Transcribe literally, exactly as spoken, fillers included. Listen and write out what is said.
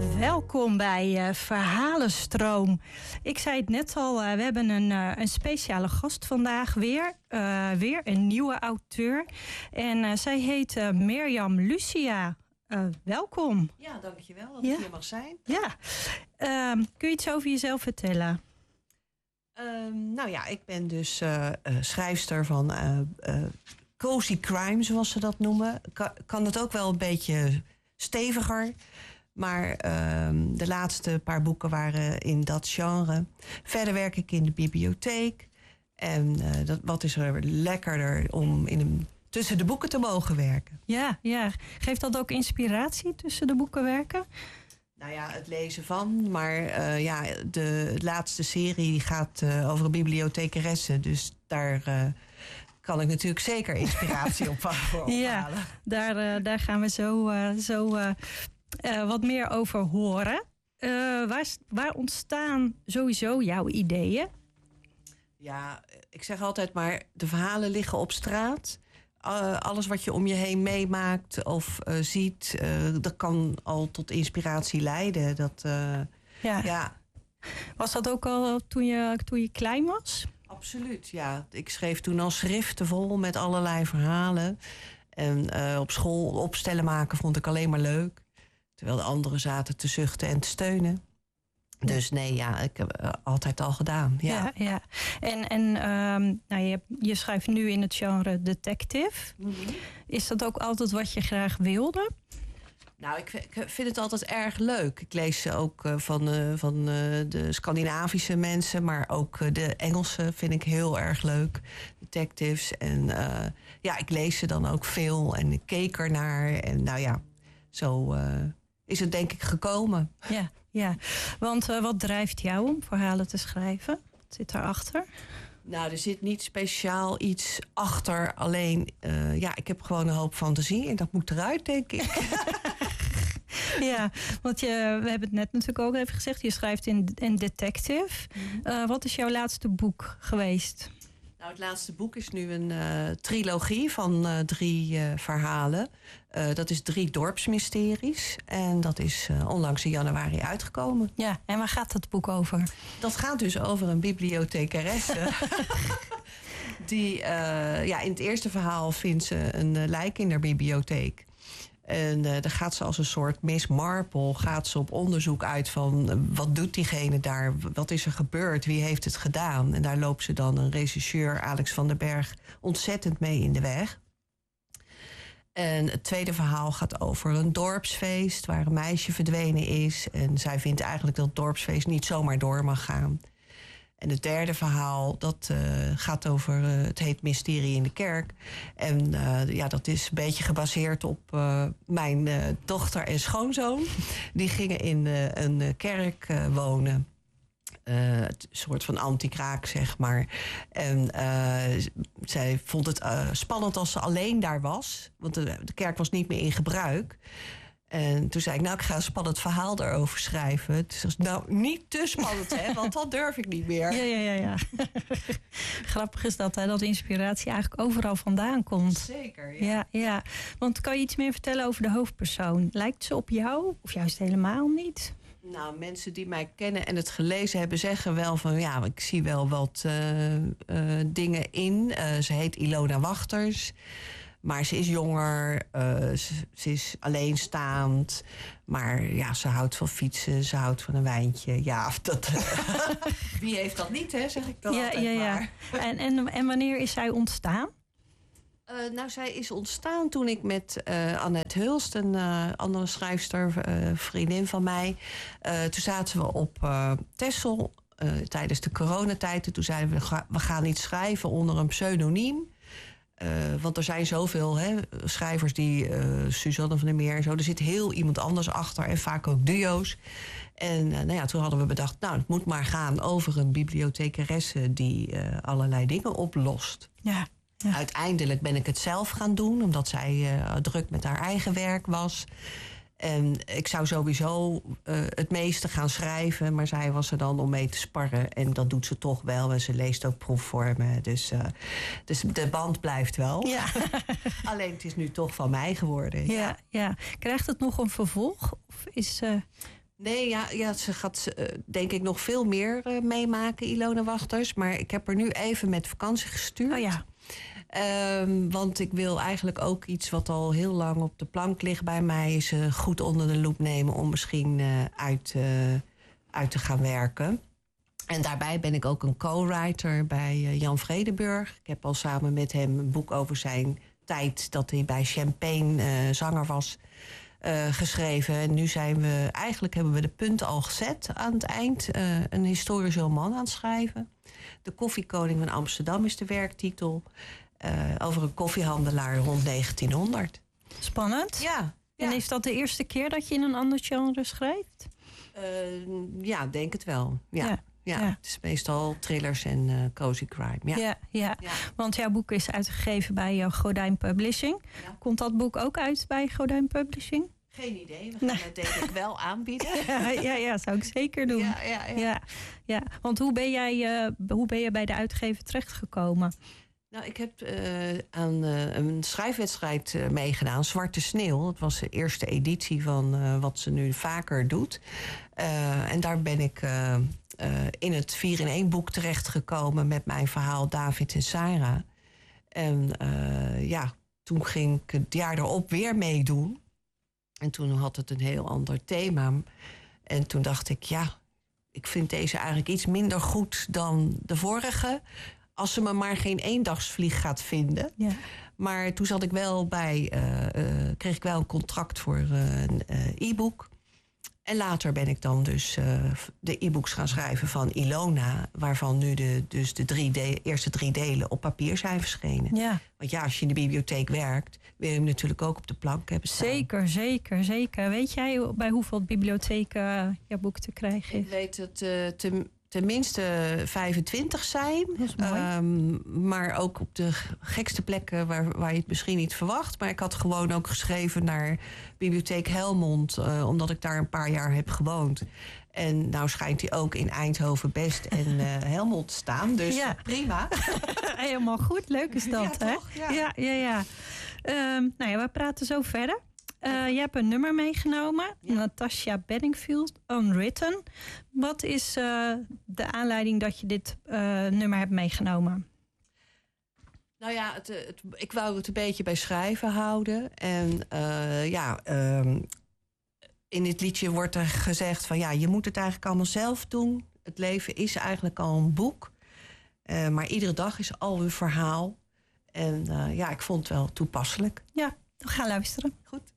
Welkom bij uh, Verhalenstroom. Ik zei het net al, uh, we hebben een, uh, een speciale gast vandaag weer. Uh, weer een nieuwe auteur. En uh, zij heet uh, Mirjam Lucia. Uh, welkom. Ja, dankjewel dat ja. ik hier mag zijn. Ja. Uh, kun je iets over jezelf vertellen? Uh, nou ja, ik ben dus uh, uh, schrijfster van uh, uh, cozy crime, zoals ze dat noemen. Kan, kan het ook wel een beetje steviger. Maar uh, de laatste paar boeken waren in dat genre. Verder werk ik in de bibliotheek. En uh, dat, wat is er lekkerder om in een, tussen de boeken te mogen werken. Ja, ja. Geeft dat ook inspiratie tussen de boeken werken? Nou ja, het lezen van. Maar uh, ja, de laatste serie die gaat uh, over een bibliothecaresse. Dus daar uh, kan ik natuurlijk zeker inspiratie op ophalen. Ja, daar, uh, daar gaan we zo... Uh, zo uh, Uh, wat meer over horen. Uh, waar, waar ontstaan sowieso jouw ideeën? Ja, ik zeg altijd maar, de verhalen liggen op straat. Uh, alles wat je om je heen meemaakt of uh, ziet, uh, dat kan al tot inspiratie leiden. Dat, uh, ja. ja. Was dat ook al toen je, toen je klein was? Absoluut, ja. Ik schreef toen al schriften vol met allerlei verhalen. En uh, op school opstellen maken vond ik alleen maar leuk. Terwijl de anderen zaten te zuchten en te steunen. Dus nee, ja, ik heb uh, altijd al gedaan. Ja, ja. ja. En, en um, nou, je, je schrijft nu in het genre detective. Mm-hmm. Is dat ook altijd wat je graag wilde? Nou, ik, ik vind het altijd erg leuk. Ik lees ook uh, van, uh, van uh, de Scandinavische mensen, maar ook uh, de Engelse vind ik heel erg leuk. Detectives. En uh, ja, ik lees ze dan ook veel en ik keek ernaar. En nou ja, zo... Uh, is het denk ik gekomen. Ja, ja. Want uh, wat drijft jou om verhalen te schrijven? Wat zit daarachter? Nou, er zit niet speciaal iets achter. Alleen, uh, ja, ik heb gewoon een hoop fantasie. En dat moet eruit, denk ik. Ja, want je, we hebben het net natuurlijk ook even gezegd. Je schrijft in, in detective. Uh, wat is jouw laatste boek geweest? Nou, het laatste boek is nu een uh, trilogie van uh, drie uh, verhalen. Uh, dat is Drie dorpsmysteries. En dat is uh, onlangs in januari uitgekomen. Ja, en waar gaat het boek over? Dat gaat dus over een bibliothecaresse. Die, uh, ja, in het eerste verhaal vindt ze een uh, lijk in haar bibliotheek. En uh, dan gaat ze als een soort Miss Marple gaat ze op onderzoek uit van uh, wat doet diegene daar? Wat is er gebeurd? Wie heeft het gedaan? En daar loopt ze dan een rechercheur, Alex van den Berg, ontzettend mee in de weg. En het tweede verhaal gaat over een dorpsfeest waar een meisje verdwenen is. En zij vindt eigenlijk dat het dorpsfeest niet zomaar door mag gaan. En het derde verhaal, dat uh, gaat over, uh, het heet Mysterie in de Kerk. En uh, ja, dat is een beetje gebaseerd op uh, mijn uh, dochter en schoonzoon. Die gingen in uh, een uh, kerk uh, wonen. Uh, een soort van anti-kraak, zeg maar. En uh, zij vond het uh, spannend als ze alleen daar was. Want de, de kerk was niet meer in gebruik. En toen zei ik, nou, ik ga een spannend verhaal daarover schrijven. Toen zei ze, nou, niet te spannend, hè, want dat durf ik niet meer. Ja, ja, ja, ja. Grappig is dat, hè, dat inspiratie eigenlijk overal vandaan komt. Zeker, ja. Ja, ja. Want kan je iets meer vertellen over de hoofdpersoon? Lijkt ze op jou of juist helemaal niet? Nou, mensen die mij kennen en het gelezen hebben zeggen wel van... ja, ik zie wel wat uh, uh, dingen in. Uh, ze heet Ilona Wachters. Maar ze is jonger, uh, ze, ze is alleenstaand. Maar ja, ze houdt van fietsen, ze houdt van een wijntje. Ja, dat, wie heeft dat niet, hè, zeg ik dan ja, altijd ja, ja. maar. En, en, en wanneer is zij ontstaan? Uh, nou, zij is ontstaan toen ik met uh, Annette Hulst, een uh, andere schrijfster, uh, vriendin van mij... Uh, toen zaten we op uh, Texel uh, tijdens de coronatijd. En toen zeiden we, ga, we gaan iets schrijven onder een pseudoniem. Uh, want er zijn zoveel hè, schrijvers die, uh, Suzanne van der Meer en zo... er zit heel iemand anders achter en vaak ook duo's. En uh, nou ja, toen hadden we bedacht, nou, het moet maar gaan over een bibliothecaresse... die uh, allerlei dingen oplost. Ja. Ja. Uiteindelijk ben ik het zelf gaan doen, omdat zij uh, druk met haar eigen werk was. En ik zou sowieso uh, het meeste gaan schrijven, maar zij was er dan om mee te sparren. En dat doet ze toch wel en ze leest ook proefvormen. Dus, uh, dus de band blijft wel. Ja. Alleen het is nu toch van mij geworden. Ja, ja. Krijgt het nog een vervolg? Of is, uh... Nee, ja, ja ze gaat uh, denk ik nog veel meer uh, meemaken, Ilona Wachters. Maar ik heb er nu even met vakantie gestuurd. Oh ja. Um, want ik wil eigenlijk ook iets wat al heel lang op de plank ligt bij mij... is uh, goed onder de loep nemen om misschien uh, uit, uh, uit te gaan werken. En daarbij ben ik ook een co-writer bij uh, Jan Vredenburg. Ik heb al samen met hem een boek over zijn tijd... dat hij bij Champagne uh, zanger was... Uh, geschreven. En nu zijn we, eigenlijk hebben we de punten al gezet aan het eind. Uh, een historisch roman aan het schrijven. De Koffiekoning van Amsterdam is de werktitel. Uh, over een koffiehandelaar rond negentienhonderd. Spannend. Ja. En ja. is dat de eerste keer dat je in een ander genre schrijft? Uh, ja, denk het wel. Ja. Ja. Ja, ja, het is meestal thrillers en uh, cozy crime. Ja. Ja, ja. ja, want jouw boek is uitgegeven bij uh, Gordijn Publishing. Ja. Komt dat boek ook uit bij Gordijn Publishing? Geen idee, we gaan nee. het denk ik wel aanbieden. Ja, ja, ja, zou ik zeker doen. Ja, ja, ja. ja, ja. Want hoe ben jij uh, hoe ben je bij de uitgever terechtgekomen? Nou, ik heb uh, aan uh, een schrijfwedstrijd uh, meegedaan, Zwarte Sneeuw. Dat was de eerste editie van uh, wat ze nu vaker doet. Uh, en daar ben ik uh, uh, in het vier in één boek terechtgekomen met mijn verhaal David en Sarah. En uh, ja, toen ging ik het jaar erop weer meedoen. En toen had het een heel ander thema. En toen dacht ik, ja, ik vind deze eigenlijk iets minder goed dan de vorige... als ze me maar geen eendagsvlieg gaat vinden. Ja. Maar toen zat ik wel bij, uh, uh, kreeg ik wel een contract voor uh, een uh, e-book. En later ben ik dan dus uh, de e-books gaan schrijven van Ilona... waarvan nu de, dus de drie de, eerste drie delen op papier zijn verschenen. Ja. Want ja, als je in de bibliotheek werkt... wil je hem natuurlijk ook op de plank hebben staan. Zeker, zeker, zeker. Weet jij bij hoeveel bibliotheken jouw boek te krijgen is? Ik weet het uh, te... tenminste vijfentwintig zijn. Dat is mooi. Um, maar ook op de gekste plekken waar, waar je het misschien niet verwacht. Maar ik had gewoon ook geschreven naar Bibliotheek Helmond... Uh, omdat ik daar een paar jaar heb gewoond. En nou schijnt hij ook in Eindhoven Best en uh, Helmond te staan. Dus ja. Prima. Helemaal goed, leuk is dat, ja, hè? Toch? Ja, ja, ja. ja. Um, nou ja, we praten zo verder. Uh, je hebt een nummer meegenomen, ja. Natasha Bedingfield, Unwritten. Wat is uh, de aanleiding dat je dit uh, nummer hebt meegenomen? Nou ja, het, het, ik wou het een beetje bij schrijven houden. En uh, ja, um, in dit liedje wordt er gezegd van... ja, je moet het eigenlijk allemaal zelf doen. Het leven is eigenlijk al een boek. Uh, maar iedere dag is al een verhaal. En uh, ja, ik vond het wel toepasselijk. Ja, we gaan luisteren. Goed.